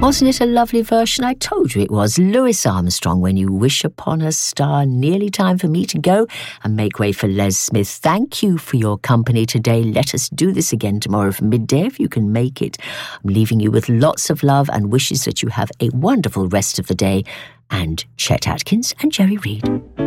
Wasn't it a lovely version? I told you it was. Louis Armstrong, When You Wish Upon a Star. Nearly time for me to go and make way for Les Smith. Thank you for your company today. Let us do this again tomorrow from midday if you can make it. I'm leaving you with lots of love and wishes that you have a wonderful rest of the day. And Chet Atkins and Jerry Reed.